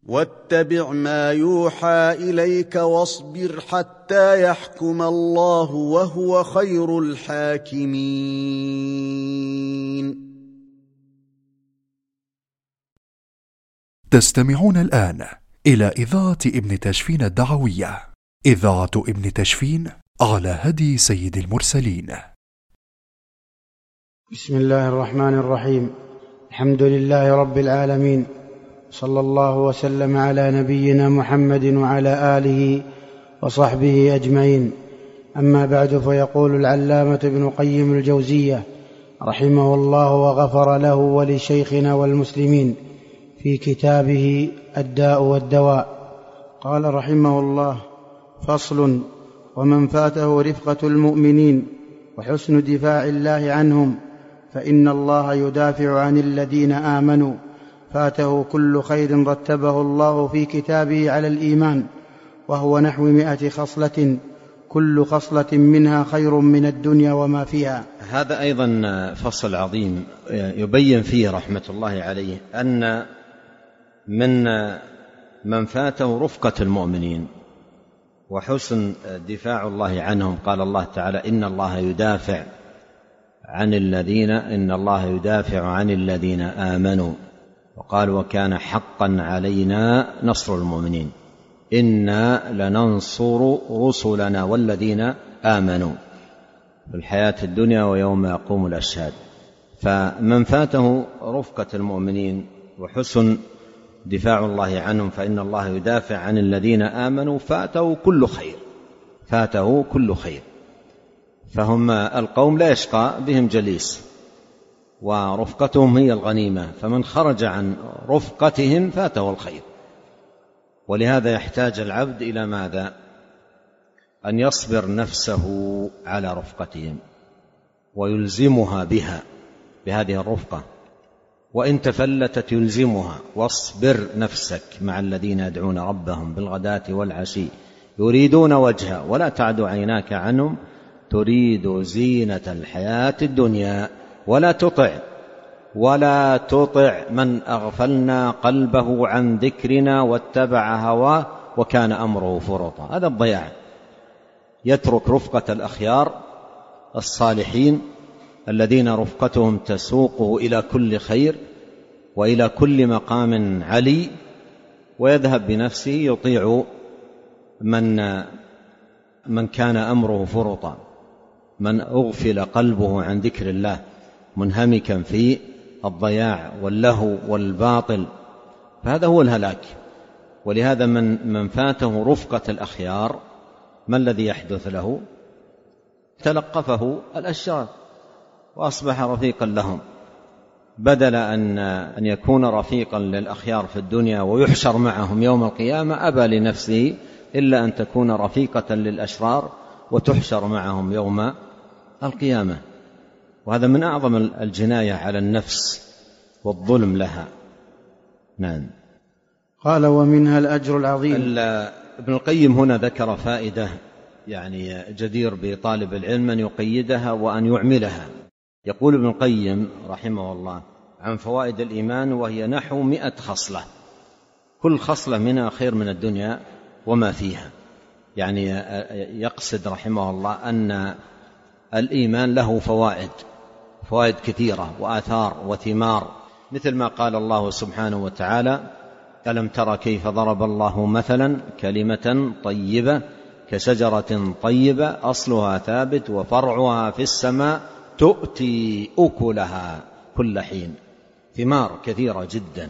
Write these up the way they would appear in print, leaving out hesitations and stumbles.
واتبع ما يوحى إليك واصبر حتى يحكم الله وهو خير الحاكمين. تستمعون الآن إلى إذاعة ابن تشفين الدعوية، إذاعة ابن تشفين على هدي سيد المرسلين. بسم الله الرحمن الرحيم. الحمد لله رب العالمين، صلى الله وسلم على نبينا محمد وعلى آله وصحبه أجمعين. أما بعد، فيقول العلامة ابن قيم الجوزية رحمه الله وغفر له ولشيخنا والمسلمين في كتابه الداء والدواء، قال رحمه الله: فصل: ومن فاته رفقة المؤمنين وحسن دفاع الله عنهم، فإن الله يدافع عن الذين آمنوا. فاته كل خير رتبه الله في كتابه على الإيمان، وهو نحو 100 خصلة، كل خصلة منها خير من الدنيا وما فيها. هذا أيضا فصل عظيم يبين فيه رحمة الله عليه أن من فاته رفقة المؤمنين وحسن دفاع الله عنهم. قال الله تعالى: إن الله يدافع عن الذين آمنوا. وقال: وكان حقا علينا نصر المؤمنين، إنا لننصر رسلنا والذين آمنوا في الحياة الدنيا ويوم يقوم الأشهاد. فمن فاته رفقة المؤمنين وحسن دفاع الله عنهم، فإن الله يدافع عن الذين آمنوا، فاته كل خير. فهم القوم لا يشقى بهم جليس، ورفقتهم هي الغنيمة، فمن خرج عن رفقتهم فاته الخير. ولهذا يحتاج العبد إلى ماذا؟ أن يصبر نفسه على رفقتهم ويلزمها بهذه الرفقة، وإن تفلتت يلزمها. واصبر نفسك مع الذين يدعون ربهم بالغداة والعشي يريدون وجهه ولا تعد عيناك عنهم تريد زينة الحياة الدنيا ولا تطع من أغفلنا قلبه عن ذكرنا واتبع هواه وكان أمره فرطا. هذا الضياع. يترك رفقة الأخيار الصالحين الذين رفقتهم تسوقه إلى كل خير وإلى كل مقام علي، ويذهب بنفسه يطيع من كان أمره فرطا، من أغفل قلبه عن ذكر الله منهمكا في الضياع واللهو والباطل، فهذا هو الهلاك. ولهذا من فاته رفقة الأخيار ما الذي يحدث له؟ تلقفه الأشرار وأصبح رفيقا لهم، بدل أن يكون رفيقا للأخيار في الدنيا ويحشر معهم يوم القيامة، أبى لنفسه إلا أن تكون رفيقة للأشرار وتحشر معهم يوم القيامة. وهذا من أعظم الجناية على النفس والظلم لها. نعم. قال: ومنها الأجر العظيم. ابن القيم هنا ذكر فائدة يعني جدير بطالب العلم أن يقيدها وأن يعملها. يقول ابن القيم رحمه الله عن فوائد الإيمان، وهي نحو 100 خصلة، كل خصلة منها خير من الدنيا وما فيها. يعني يقصد رحمه الله أن الإيمان له فوائد كثيرة وآثار وثمار، مثل ما قال الله سبحانه وتعالى: ألم ترى كيف ضرب الله مثلا كلمة طيبة كشجرة طيبة أصلها ثابت وفرعها في السماء تؤتي أكلها كل حين. ثمار كثيرة جدا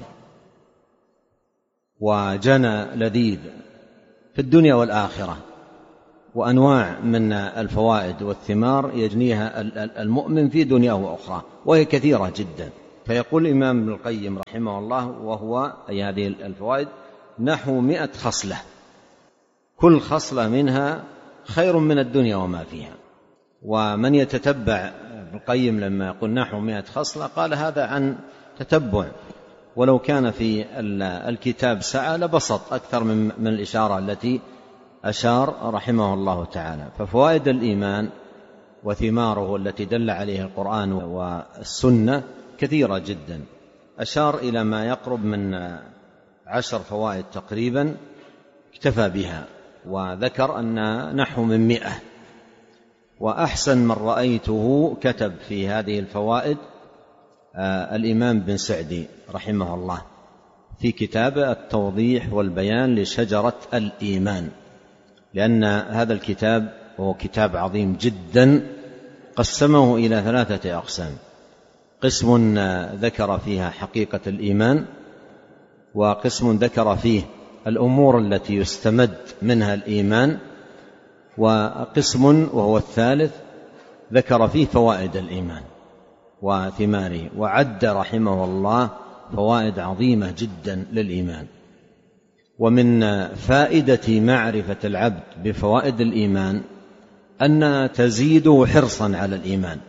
وجنى لذيذ في الدنيا والآخرة، وأنواع من الفوائد والثمار يجنيها المؤمن في دنياه وأخرى، وهي كثيرة جدا. فيقول الإمام ابن القيم رحمه الله وهو أي هذه الفوائد نحو 100 خصلة، كل خصلة منها خير من الدنيا وما فيها. ومن يتتبع ابن القيم لما يقول نحو 100 خصلة قال هذا عن تتبع، ولو كان في الكتاب سعى لبسط أكثر من الإشارة التي أشار رحمه الله تعالى. ففوائد الإيمان وثماره التي دل عليها القرآن والسنة كثيرة جدا. أشار إلى ما يقرب من 10 فوائد تقريبا اكتفى بها، وذكر أن نحو من 100. وأحسن من رأيته كتب في هذه الفوائد الإمام بن سعدي رحمه الله في كتابه التوضيح والبيان لشجرة الإيمان، لأن هذا الكتاب هو كتاب عظيم جدا، قسمه إلى 3 أقسام: قسم ذكر فيها حقيقة الإيمان، وقسم ذكر فيه الأمور التي يستمد منها الإيمان، وقسم وهو الثالث ذكر فيه فوائد الإيمان وثماره، وعد رحمه الله فوائد عظيمة جدا للإيمان. ومن فائدة معرفة العبد بفوائد الإيمان أن تزيده حرصا على الإيمان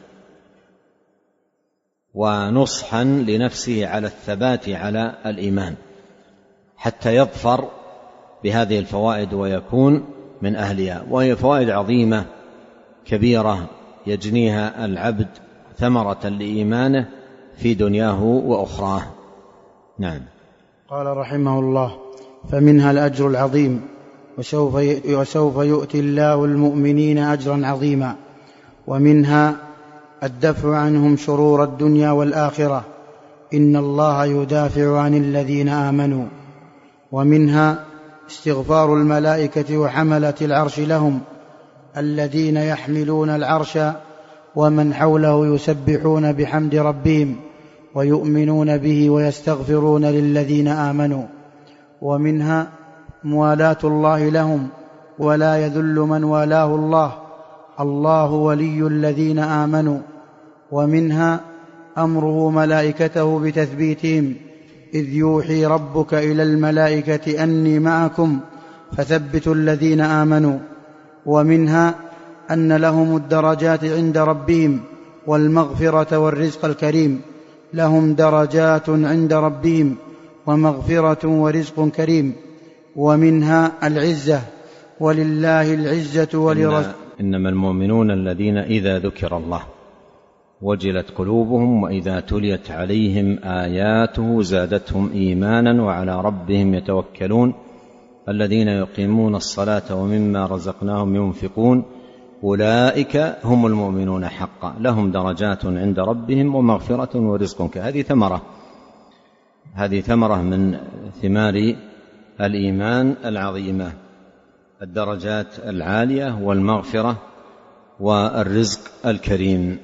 ونصحا لنفسه على الثبات على الإيمان حتى يظفر بهذه الفوائد ويكون من أهلها، وهي فوائد عظيمة كبيرة يجنيها العبد ثمرة لإيمانه في دنياه وأخراه. نعم. قال رحمه الله: فمنها الأجر العظيم، وسوف يؤتي الله المؤمنين أجرا عظيما. ومنها الدفع عنهم شرور الدنيا والآخرة، إن الله يدافع عن الذين آمنوا. ومنها استغفار الملائكة وحملة العرش لهم، الذين يحملون العرش ومن حوله يسبحون بحمد ربهم ويؤمنون به ويستغفرون للذين آمنوا. ومنها موالاة الله لهم، ولا يذل من والاه الله، الله ولي الذين آمنوا. ومنها أمره ملائكته بتثبيتهم، إذ يوحي ربك إلى الملائكة أني معكم فثبتوا الذين آمنوا. ومنها أن لهم الدرجات عند ربهم والمغفرة والرزق الكريم، لهم درجات عند ربهم ومغفرة ورزق كريم. ومنها العزة، ولله العزة ولرسوله. إنما المؤمنون الذين إذا ذكر الله وجلت قلوبهم وإذا تليت عليهم آياته زادتهم إيمانا وعلى ربهم يتوكلون، الذين يقيمون الصلاة ومما رزقناهم ينفقون، أولئك هم المؤمنون حقا، لهم درجات عند ربهم ومغفرة ورزق كريم. هذه ثمرة من ثمار الإيمان العظيمة، الدرجات العالية والمغفرة والرزق الكريم.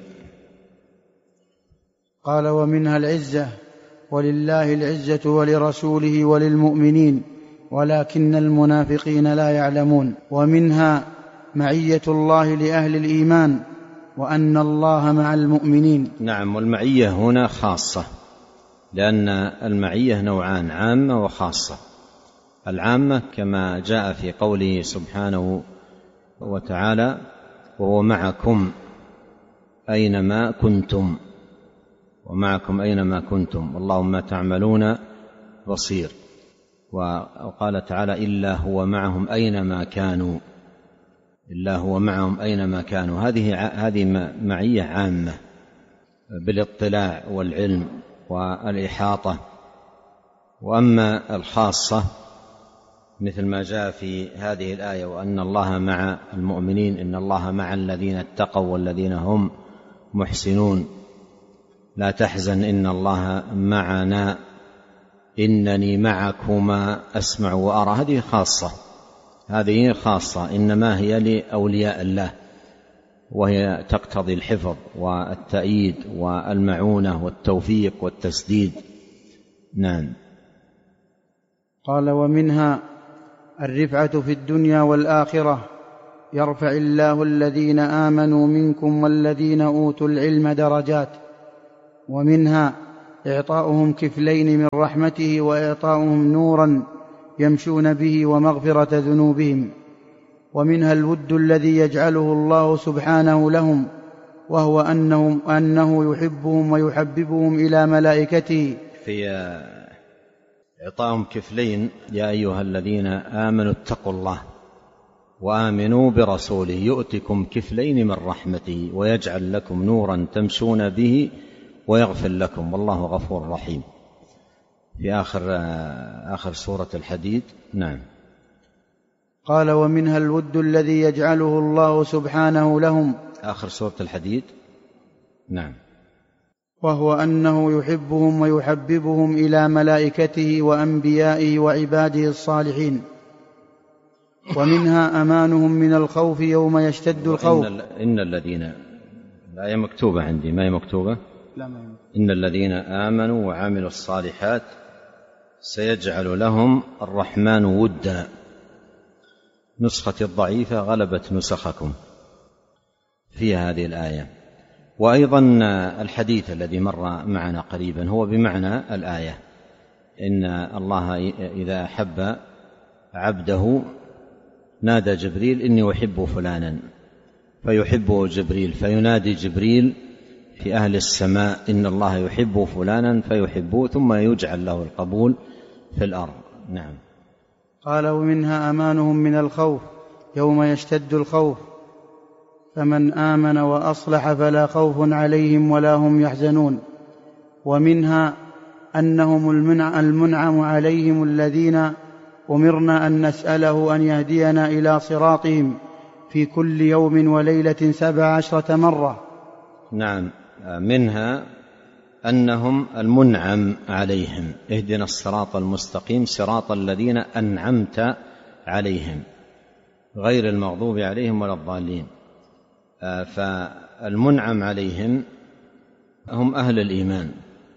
قال: ومنها العزة، ولله العزة ولرسوله وللمؤمنين ولكن المنافقين لا يعلمون. ومنها معية الله لأهل الإيمان، وأن الله مع المؤمنين. نعم، والمعية هنا خاصة، لأن المعية نوعان: عامة وخاصة. العامة كما جاء في قوله سبحانه وتعالى: وهو معكم أينما كنتم، ومعكم أينما كنتم والله ما تعملون بصير. وقال تعالى: إلا هو معهم أينما كانوا، إلا هو معهم أينما كانوا. هذه معية عامة بالاطلاع والعلم والإحاطة. وأما الخاصة مثل ما جاء في هذه الآية: وأن الله مع المؤمنين، إن الله مع الذين اتقوا والذين هم محسنون، لا تحزن إن الله معنا، إنني معكما أسمع وأرى. هذه خاصة إنما هي لأولياء الله، وهي تقتضي الحفظ والتأييد والمعونة والتوفيق والتسديد. نعم. قال: ومنها الرفعة في الدنيا والآخرة، يرفع الله الذين آمنوا منكم والذين أوتوا العلم درجات. ومنها إعطاؤهم كفلين من رحمته، وإعطاؤهم نورا يمشون به ومغفرة ذنوبهم. ومنها الود الذي يجعله الله سبحانه لهم، وهو أنه يحبهم ويحببهم إلى ملائكته. في إعطاهم كفلين: يا أيها الذين آمنوا اتقوا الله وآمنوا برسوله يؤتكم كفلين من رحمته ويجعل لكم نورا تمشون به ويغفر لكم والله غفور رحيم. في آخر سورة الحديد. نعم. قال ومنها الود الذي يجعله الله سبحانه لهم، آخر سورة الحديد. نعم. وهو أنه يحبهم ويحببهم إلى ملائكته وأنبيائه وعباده الصالحين. ومنها أمانهم من الخوف يوم يشتد الخوف. إن الذين، الآية مكتوبة عندي، ما هي مكتوبة؟ لا، ما هي. إن الذين آمنوا وعملوا الصالحات سيجعل لهم الرحمن ودا. نسختي الضعيفة غلبت نسخكم في هذه الآية. وأيضا الحديث الذي مر معنا قريبا هو بمعنى الآية، إن الله إذا أحب عبده نادى جبريل إني أحب فلانا، فيحبه جبريل، فينادي جبريل في أهل السماء إن الله يحب فلانا فيحبه، ثم يجعل له القبول في الأرض. نعم. قال ومنها أمانهم من الخوف يوم يشتد الخوف، فمن آمن وأصلح فلا خوف عليهم ولا هم يحزنون. ومنها أنهم المنعم عليهم الذين أمرنا أن نسأله أن يهدينا إلى صراطهم في كل يوم وليلة 17 مرة. نعم. منها أنهم المنعم عليهم، اهدنا الصراط المستقيم صراط الذين أنعمت عليهم غير المغضوب عليهم ولا الضالين. فالمنعم عليهم هم أهل الإيمان.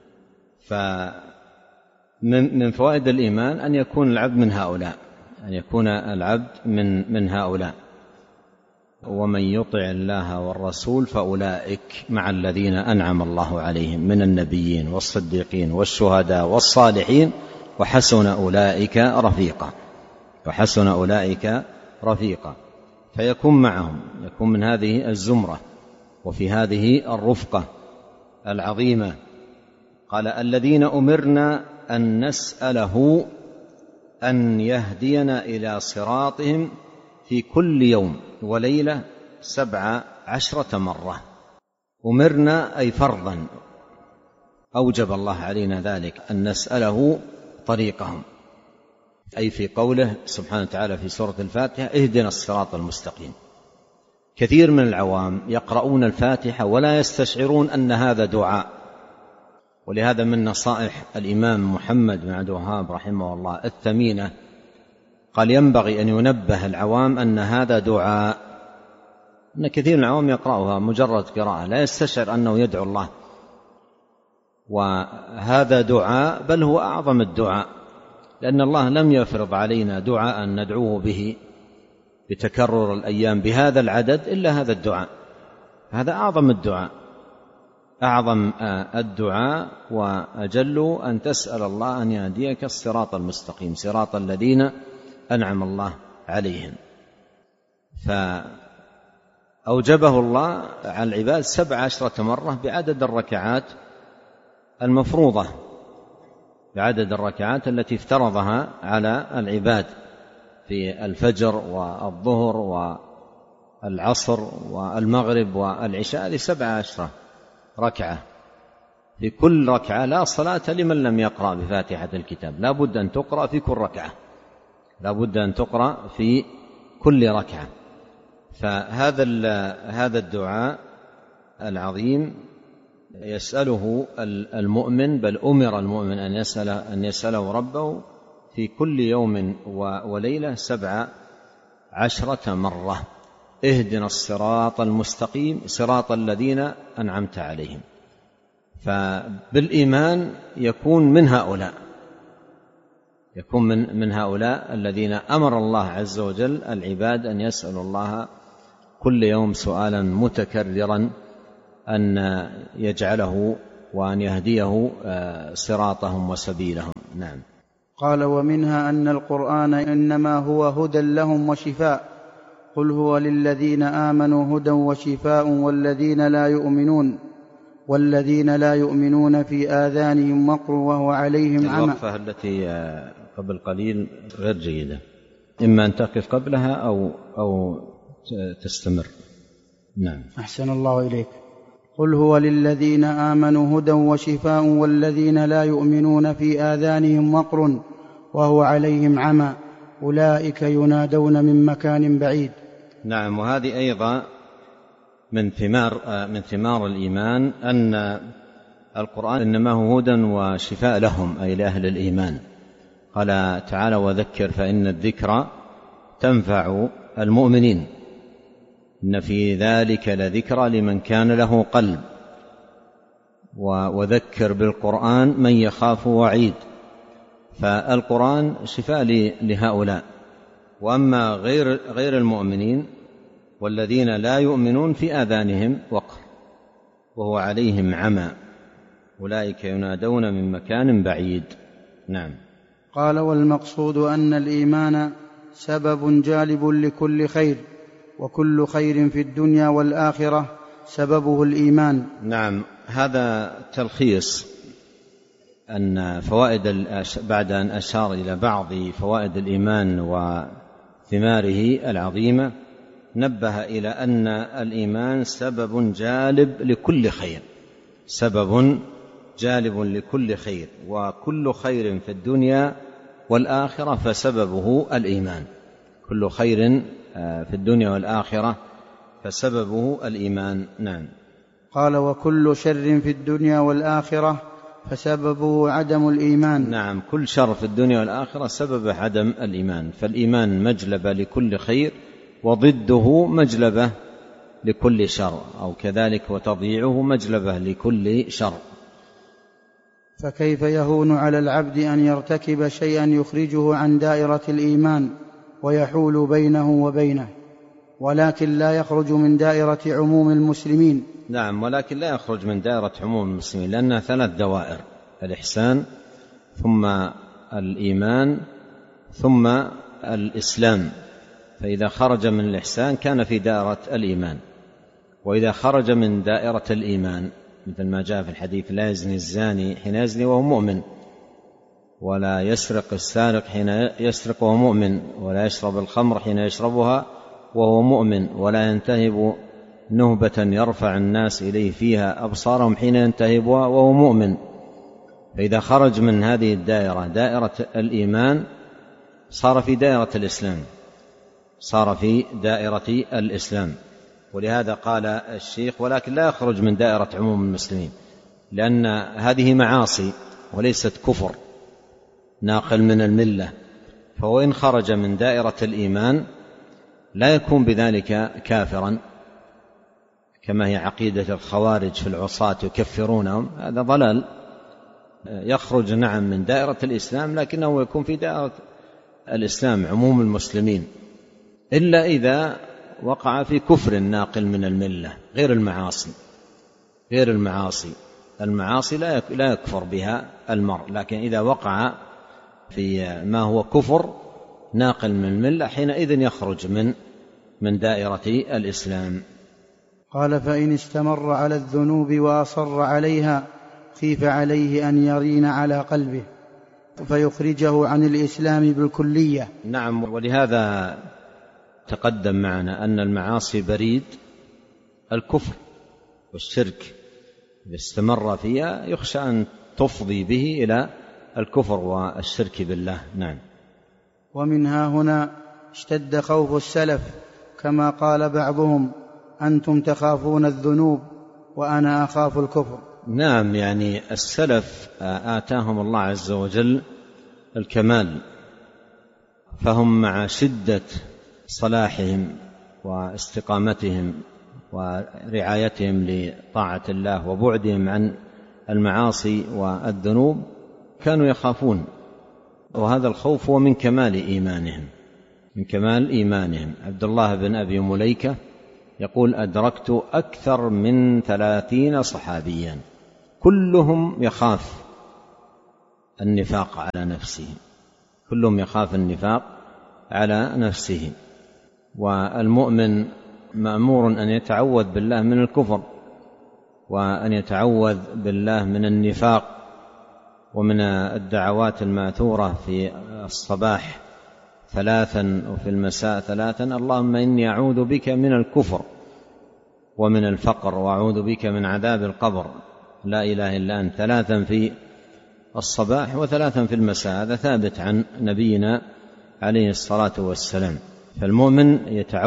فمن فوائد الإيمان أن يكون العبد من هؤلاء، أن يكون العبد من هؤلاء. ومن يطع الله والرسول فأولئك مع الذين أنعم الله عليهم من النبيين والصديقين والشهداء والصالحين وحسن أولئك رفيقا. وحسن أولئك رفيقا. فيكون معهم، يكون من هذه الزمرة وفي هذه الرفقة العظيمة. قال الذين أمرنا أن نسأله أن يهدينا إلى صراطهم في كل يوم وليلة 17 مرة. أمرنا أي فرضا، أوجب الله علينا ذلك أن نسأله طريقهم، أي في قوله سبحانه وتعالى في سورة الفاتحة اهدنا الصراط المستقيم. كثير من العوام يقرؤون الفاتحة ولا يستشعرون أن هذا دعاء، ولهذا من نصائح الإمام محمد بن عبد الوهاب رحمه الله الثمينة قال ينبغي أن ينبه العوام أن هذا دعاء، أن كثير من العوام يقرأها مجرد قراءة لا يستشعر أنه يدعو الله، وهذا دعاء، بل هو أعظم الدعاء، لأن الله لم يفرض علينا دعاء ندعوه به بتكرر الأيام بهذا العدد إلا هذا الدعاء. هذا أعظم الدعاء، أعظم الدعاء وأجل أن تسأل الله أن يهديك الصراط المستقيم صراط الذين أنعم الله عليهم. فأوجبه الله على العباد 17 مرة بعدد الركعات المفروضة، بعدد الركعات التي افترضها على العباد في الفجر والظهر والعصر والمغرب والعشاء، هذه 17 ركعة. في كل ركعة لا صلاة لمن لم يقرأ بفاتحة الكتاب، لا بد أن تقرأ في كل ركعة، لا بد أن تقرأ في كل ركعة. فهذا الدعاء العظيم يسأله المؤمن، بل أمر المؤمن أن يسأله ربه في كل يوم وليلة 17 مرة. اهدنا الصراط المستقيم صراط الذين أنعمت عليهم. فبالإيمان يكون من هؤلاء، يكون من هؤلاء الذين أمر الله عز وجل العباد أن يسألوا الله كل يوم سؤالا متكررا أن يجعله وأن يهديه صراطهم وسبيلهم. نعم. قال ومنها أن القرآن إنما هو هدى لهم وشفاء، قل هو للذين آمنوا هدى وشفاء والذين لا يؤمنون في آذانهم وقر وهو عليهم عمى. الوقفة التي قبل قليل غير جيدة، إما أن تقف قبلها أو تستمر. نعم. أحسن الله إليك. قل هو للذين آمنوا هدى وشفاء والذين لا يؤمنون في آذانهم وقر وهو عليهم عمى أولئك ينادون من مكان بعيد. نعم، وهذه أيضا من ثمار الإيمان أن القرآن إنما هو هدى وشفاء لهم، أي لأهل الإيمان. قال تعالى: وذكر فإن الذكرى تنفع المؤمنين، إن في ذلك لذكرى لمن كان له قلب، وذكر بالقرآن من يخاف وعيد. فالقرآن شفاء لهؤلاء. وأما غير المؤمنين والذين لا يؤمنون في آذانهم وقر وهو عليهم عمى أولئك ينادون من مكان بعيد. نعم. قال: والمقصود أن الإيمان سبب جالب لكل خير، وكل خير في الدنيا والآخرة سببه الإيمان. نعم، هذا تلخيص أن فوائد، بعد أن أشار إلى بعض فوائد الإيمان وثماره العظيمة، نبه إلى أن الإيمان سبب جالب لكل خير، سبب جالب لكل خير، وكل خير في الدنيا والآخرة فسببه الإيمان. كل خير في الدنيا والآخرة فسببه الإيمان. نعم. قال: وكل شر في الدنيا والآخرة فسببه عدم الإيمان. نعم، كل شر في الدنيا والآخرة سبب عدم الإيمان. فالإيمان مجلبة لكل خير، وضده مجلبة لكل شر، أو كذلك وتضييعه مجلبة لكل شر. فكيف يهون على العبد أن يرتكب شيئا يخرجه عن دائرة الإيمان ويحول بينه وبينه، ولكن لا يخرج من دائرة عموم المسلمين؟ نعم، ولكن لا يخرج من دائرة عموم المسلمين، لأنها 3 دوائر: الإحسان، ثم الإيمان، ثم الإسلام. فإذا خرج من الإحسان كان في دائرة الإيمان، وإذا خرج من دائرة الإيمان مثل ما جاء في الحديث: لا يزني الزاني حين يزني وهو مؤمن، ولا يسرق السارق حين يسرق وهو مؤمن، ولا يشرب الخمر حين يشربها وهو مؤمن، ولا ينتهب نهبة يرفع الناس إليه فيها أبصارهم حين ينتهبها وهو مؤمن. فإذا خرج من هذه الدائرة، دائرة الإيمان، صار في دائرة الإسلام، صار في دائرة الإسلام. ولهذا قال الشيخ: ولكن لا يخرج من دائرة عموم المسلمين، لأن هذه معاصي وليست كفر ناقل من الملة. فهو إن خرج من دائرة الإيمان لا يكون بذلك كافرا، كما هي عقيدة الخوارج في العصاة يكفرونهم، هذا ضلال. يخرج نعم من دائرة الإسلام، لكنه يكون في دائرة الإسلام عموم المسلمين، إلا إذا وقع في كفر ناقل من الملة، غير المعاصي. المعاصي لا يكفر بها المرء، لكن إذا وقع في ما هو كفر ناقل من الملة حينئذ يخرج من دائرة الإسلام. قال: فإن استمر على الذنوب وأصر عليها خيف عليه أن يرين على قلبه فيخرجه عن الإسلام بالكلية. نعم، ولهذا تقدم معنا أن المعاصي بريد الكفر والشرك، إذا استمر فيها يخشى أن تفضي به إلى الكفر والشرك بالله. نعم. ومنها هنا اشتد خوف السلف، كما قال بعضهم: أنتم تخافون الذنوب وأنا أخاف الكفر. نعم، يعني السلف آتاهم الله عز وجل الكمال، فهم مع شدة صلاحهم واستقامتهم ورعايتهم لطاعة الله وبعدهم عن المعاصي والذنوب كانوا يخافون، وهذا الخوف هو من كمال إيمانهم. عبد الله بن أبي مليكة يقول: أدركت أكثر من 30 صحابيا كلهم يخاف النفاق على نفسه، والمؤمن مأمور أن يتعوذ بالله من الكفر، وأن يتعوذ بالله من النفاق، ومن الدعوات الماثورة في الصباح 3 وفي المساء 3: اللهم إني أعوذ بك من الكفر ومن الفقر، وأعوذ بك من عذاب القبر، لا إله إلا أنت، 3 في الصباح و3 في المساء. هذا ثابت عن نبينا عليه الصلاة والسلام. فالمؤمن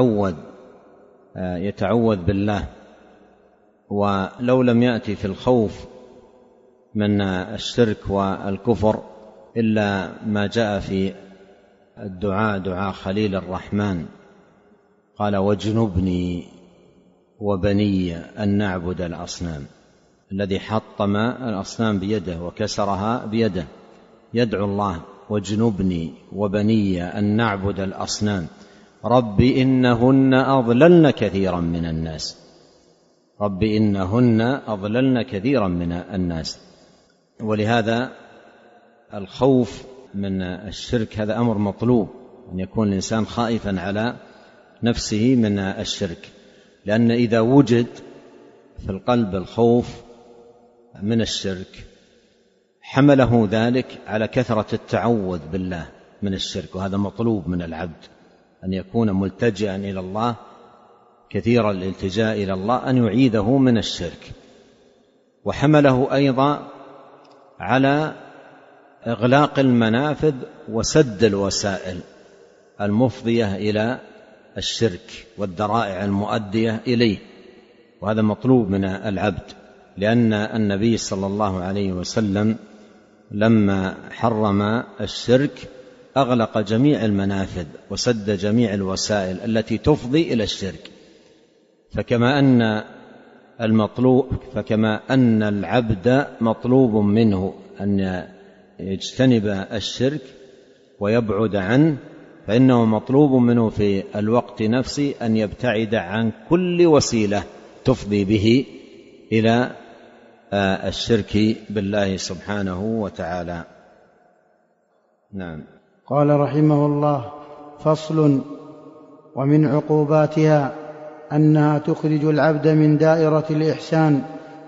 يتعوذ بالله، ولو لم يأتي في الخوف من الشرك والكفر إلا ما جاء في الدعاء، دعاء خليل الرحمن، قال واجنبني وبني أن نعبد الأصنام، الذي حطم الأصنام بيده وكسرها بيده، يدعو الله واجنبني وبني أن نعبد الأصنام رب إنهن أضللن كثيرا من الناس، رب إنهن أضللن كثيرا من الناس. ولهذا الخوف من الشرك هذا أمر مطلوب، أن يكون الإنسان خائفا على نفسه من الشرك، لأن إذا وجد في القلب الخوف من الشرك حمله ذلك على كثرة التعوذ بالله من الشرك، وهذا مطلوب من العبد، أن يكون ملتجئا إلى الله، كثير الالتجاء إلى الله، أن يعيذه من الشرك. وحمله أيضا على إغلاق المنافذ وسد الوسائل المفضية إلى الشرك والذرائع المؤدية إليه، وهذا مطلوب من العبد، لأن النبي صلى الله عليه وسلم لما حرم الشرك أغلق جميع المنافذ وسد جميع الوسائل التي تفضي إلى الشرك. فكما أن العبد مطلوب منه أن يجتنب الشرك ويبعد عنه، فإنه مطلوب منه في الوقت نفسه أن يبتعد عن كل وسيلة تفضي به إلى الشرك بالله سبحانه وتعالى. نعم. قال رحمه الله: فصل. ومن عقوباتها أنها تخرج العبد من دائرة الإحسان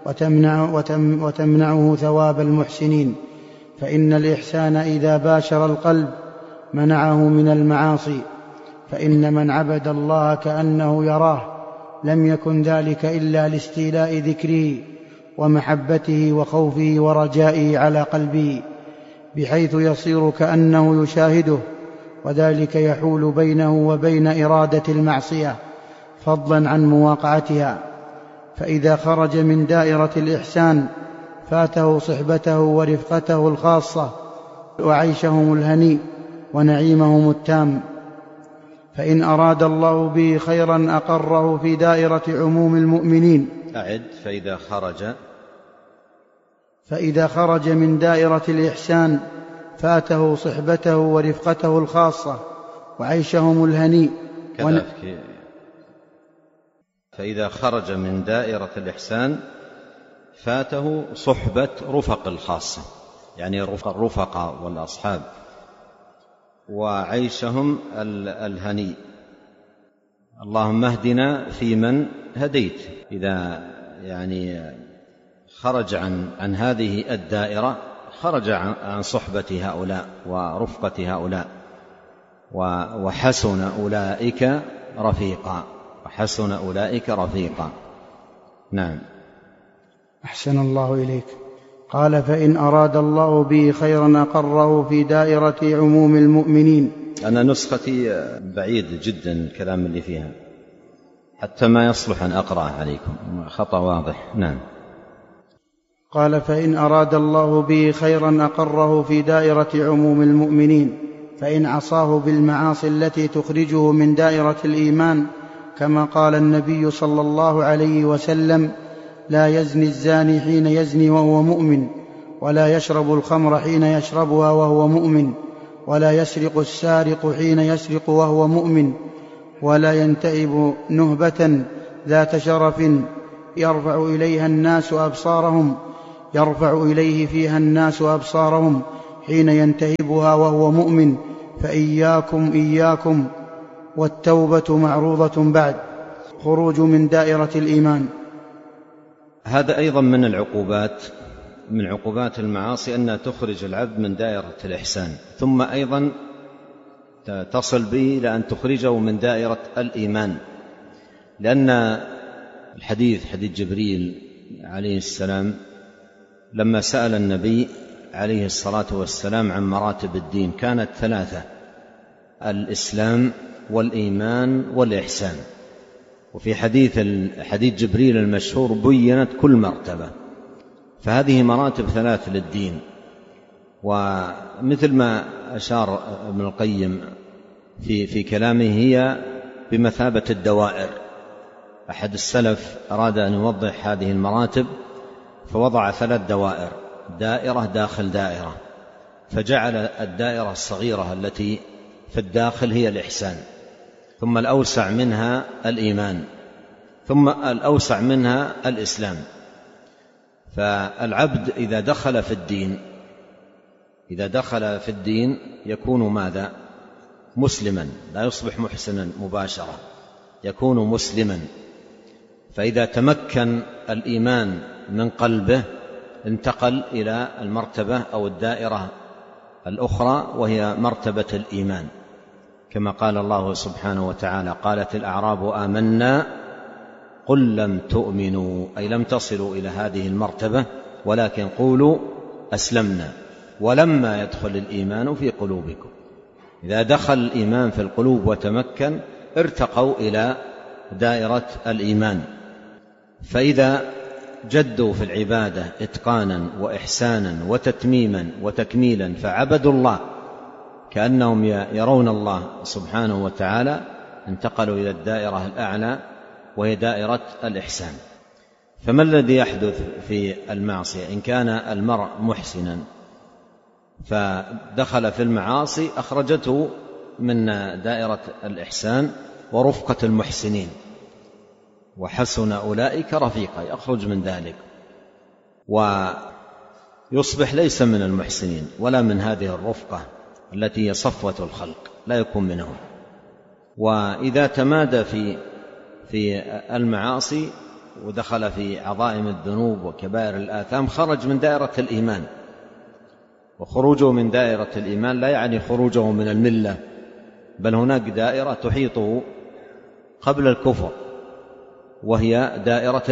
وتمنعه ثواب المحسنين، فإن الإحسان إذا باشر القلب منعه من المعاصي، فإن من عبد الله كأنه يراه لم يكن ذلك إلا لاستيلاء ذكره ومحبته وخوفه ورجائه على قلبه، بحيث يصير كأنه يشاهده، وذلك يحول بينه وبين إرادة المعصية فضلا عن مواقعتها. فإذا خرج من دائرة الإحسان فاته صحبته ورفقته الخاصة وعيشهم الهنيء ونعيمهم التام. فإن أراد الله به خيرا أقره في دائرة عموم المؤمنين. فإذا خرج من دائرة الإحسان فاته صحبته ورفقته الخاصة وعيشهم الهنيء فإذا خرج من دائرة الإحسان فاته صحبة رفق الخاصة، يعني الرفقاء والأصحاب، وعيشهم الهنيء. اللهم اهدنا فيمن هديت. إذا خرج عن هذه الدائرة خرج عن صحبة هؤلاء ورفقة هؤلاء، وحسن أولئك رفيقا. نعم. أحسن الله إليك. قال: فإن أراد الله به خيرا أقره في دائرة عموم المؤمنين. أنا نسختي بعيد جدا الكلام اللي فيها، حتى ما يصلح أن أقرأ عليكم، خطأ واضح. نعم. قال: فإن أراد الله به خيرا أقره في دائرة عموم المؤمنين، فإن عصاه بالمعاصي التي تخرجه من دائرة الإيمان، كما قال النبي صلى الله عليه وسلم: لا يزني الزاني حين يزني وهو مؤمن، ولا يشرب الخمر حين يشربها وهو مؤمن، ولا يسرق السارق حين يسرق وهو مؤمن، ولا ينتهب نهبة ذات شرف يرفع إليه فيها الناس أبصارهم حين ينتهبها وهو مؤمن، فإياكم والتوبة معروضة بعد. خروج من دائرة الإيمان. هذا أيضا من العقوبات، من عقوبات المعاصي أنها تخرج العبد من دائرة الإحسان، ثم أيضا تصل به إلى أن تخرجه من دائرة الإيمان، لأن الحديث حديث جبريل عليه السلام لما سأل النبي عليه الصلاة والسلام عن مراتب الدين كانت 3: الإسلام والإيمان والإحسان. وفي حديث جبريل المشهور بينت كل مرتبة، فهذه مراتب 3 للدين. ومثل ما أشار ابن القيم في كلامه هي بمثابة الدوائر. أحد السلف أراد أن يوضح هذه المراتب فوضع 3 دوائر، دائرة داخل دائرة، فجعل الدائرة الصغيرة التي في الداخل هي الإحسان، ثم الأوسع منها الإيمان، ثم الأوسع منها الإسلام. فالعبد إذا دخل في الدين يكون ماذا؟ مسلما، لا يصبح محسنا مباشرة، يكون مسلما. فإذا تمكن الإيمان من قلبه انتقل إلى المرتبة أو الدائرة الأخرى وهي مرتبة الإيمان، كما قال الله سبحانه وتعالى: قالت الأعراب آمنا قل لم تؤمنوا، أي لم تصلوا إلى هذه المرتبة ولكن قولوا أسلمنا ولما يدخل الإيمان في قلوبكم. إذا دخل الإيمان في القلوب وتمكن ارتقوا إلى دائرة الإيمان. فإذا جدوا في العبادة إتقانا وإحسانا وتتميما وتكميلا فعبدوا الله كأنهم يرون الله سبحانه وتعالى، انتقلوا إلى الدائرة الأعلى وهي دائرة الإحسان. فما الذي يحدث في المعصية؟ إن كان المرء محسنا فدخل في المعاصي أخرجته من دائرة الإحسان ورفقة المحسنين، وحسن أولئك رفيقا، يخرج من ذلك ويصبح ليس من المحسنين ولا من هذه الرفقة التي هي صفوة الخلق، لا يكون منهم. وإذا تمادى في المعاصي ودخل في عظائم الذنوب وكبائر الآثام خرج من دائرة الإيمان. وخروجه من دائرة الإيمان لا يعني خروجه من الملة، بل هناك دائرة تحيطه قبل الكفر وهي دائرة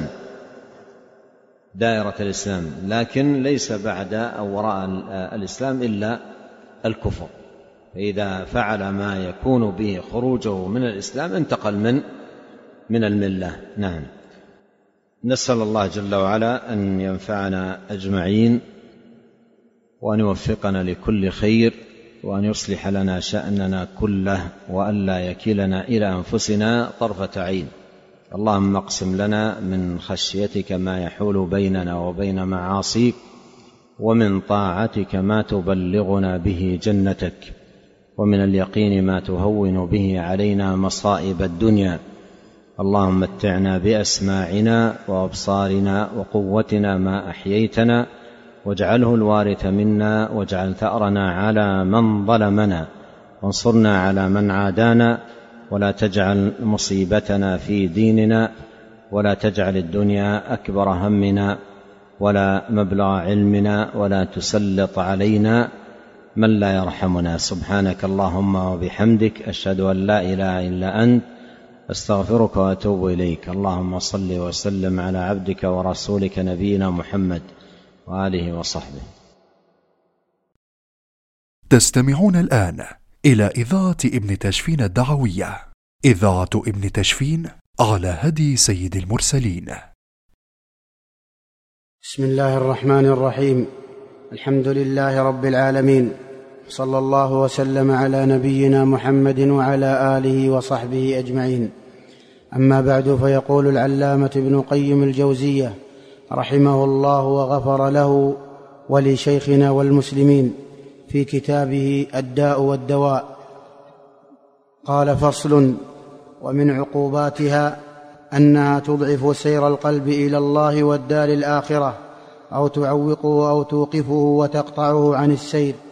الإسلام، لكن ليس بعد أو وراء الإسلام إلا الكفر. فإذا فعل ما يكون به خروجه من الإسلام انتقل من الملة. نعم. نسأل الله جل وعلا أن ينفعنا أجمعين وأن يوفقنا لكل خير وأن يصلح لنا شأننا كله وأن لا يكلنا إلى أنفسنا طرفة عين. اللهم اقسم لنا من خشيتك ما يحول بيننا وبين معاصيك، ومن طاعتك ما تبلغنا به جنتك، ومن اليقين ما تهون به علينا مصائب الدنيا. اللهم متعنا بأسماعنا وأبصارنا وقوتنا ما أحييتنا، واجعله الوارث منا، واجعل ثأرنا على من ظلمنا، وانصرنا على من عادانا، ولا تجعل مصيبتنا في ديننا، ولا تجعل الدنيا أكبر همنا ولا مبلغ علمنا، ولا تسلط علينا من لا يرحمنا. سبحانك اللهم وبحمدك، أشهد أن لا إله إلا أنت، أستغفرك وأتوب إليك. اللهم صل وسلم على عبدك ورسولك نبينا محمد وآله وصحبه. تستمعون الآن إلى إذاعة ابن تشفين الدعوية، إذاعة ابن تشفين على هدي سيد المرسلين. بسم الله الرحمن الرحيم. الحمد لله رب العالمين، صلى الله وسلم على نبينا محمد وعلى آله وصحبه أجمعين. أما بعد، فيقول العلامة ابن قيم الجوزية رحمه الله وغفر له ولشيخنا والمسلمين في كتابه الداء والدواء، قال: فصل: ومن عقوباتها أنها تضعف سير القلب إلى الله والدار الآخرة، أو تعوقه أو توقفه وتقطعه عن السير،